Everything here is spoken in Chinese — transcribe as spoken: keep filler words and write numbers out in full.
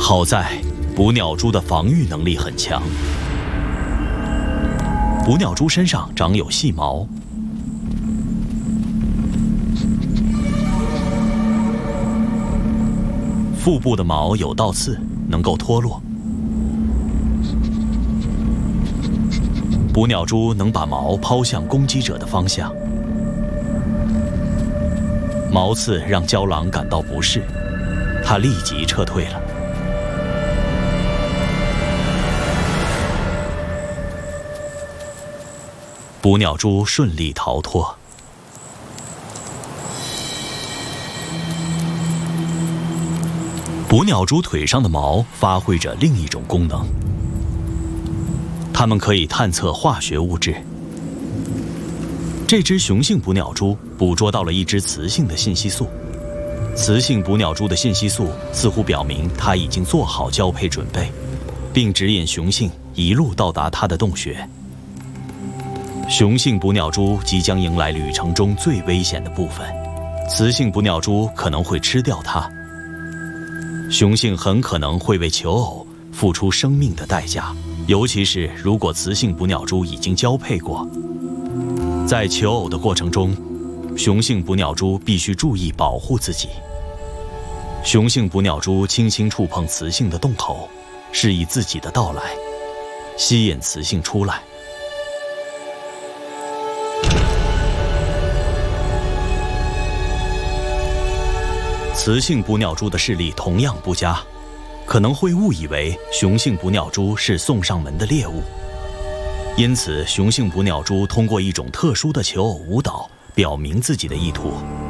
好在捕鸟蛛的防御能力很强。捕鸟蛛身上长有细毛，腹部的毛有倒刺，能够脱落。捕鸟蛛能把毛抛向攻击者的方向，毛刺让郊狼感到不适，他立即撤退了。捕鸟蛛顺利逃脱。捕鸟蛛腿上的毛发挥着另一种功能，它们可以探测化学物质。这只雄性捕鸟蛛捕捉到了一只雌性的信息素，雌性捕鸟蛛的信息素似乎表明它已经做好交配准备，并指引雄性一路到达它的洞穴。雄性捕鸟蛛即将迎来旅程中最危险的部分，雌性捕鸟蛛可能会吃掉它。雄性很可能会为求偶付出生命的代价，尤其是如果雌性捕鸟蛛已经交配过。在求偶的过程中，雄性捕鸟蛛必须注意保护自己。雄性捕鸟蛛轻轻触碰雌性的洞口，示意自己的到来，吸引雌性出来。雌性捕鸟蛛的视力同样不佳，可能会误以为雄性捕鸟蛛是送上门的猎物，因此雄性捕鸟蛛通过一种特殊的求偶舞蹈表明自己的意图。